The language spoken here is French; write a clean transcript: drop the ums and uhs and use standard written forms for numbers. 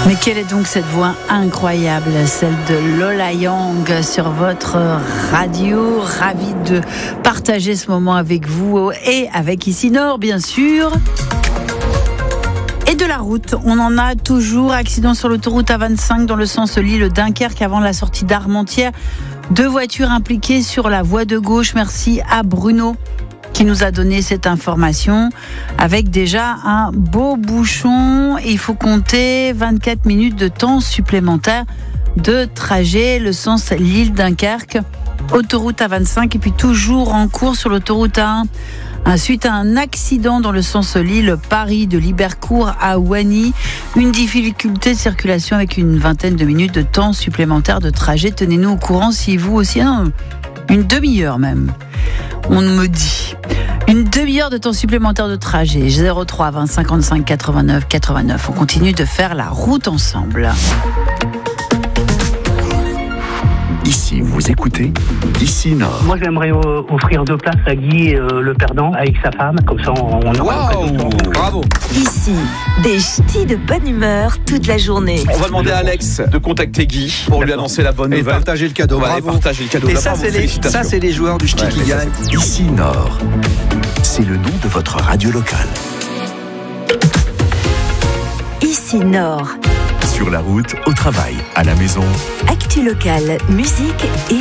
Mais quelle est donc cette voix incroyable, celle de Lola Young sur votre radio. Ravie de partager ce moment avec vous et avec Ici Nord, bien sûr. Et de la route, on en a toujours. Accident sur l'autoroute A25 dans le sens Lille-Dunkerque avant la sortie d'Armentières. 2 voitures impliquées sur la voie de gauche. Merci à Bruno qui nous a donné cette information avec déjà un beau bouchon. Il faut compter 24 minutes de temps supplémentaire de trajet, le sens Lille-Dunkerque, autoroute A25 et puis toujours en cours sur l'autoroute A1. Suite à un accident dans le sens Lille-Paris de Libercourt à Ouani, une difficulté de circulation avec une vingtaine de minutes de temps supplémentaire de trajet. Tenez-nous au courant si vous aussi, une demi-heure même, on me dit. Une demi-heure de temps supplémentaire de trajet. 03 20 55 89 89. On continue de faire la route ensemble. Ici, vous écoutez Ici Nord. Moi, j'aimerais offrir 2 places à Guy, le perdant, avec sa femme. Comme ça, on aura l'occasion. Bravo. Ici, des ch'tis de bonne humeur toute la journée. On va demander à Alex de contacter Guy pour lui annoncer la bonne Et nouvelle. partager le cadeau. Voilà, et Bravo. partager le cadeau. Et Là, ça, bravo, c'est félicitations. les joueurs du ch'ti qui gagnent. Ici Nord. C'est le nom de votre radio locale. Ici Nord, Sur la route, au travail, à la maison. actu locale, musique et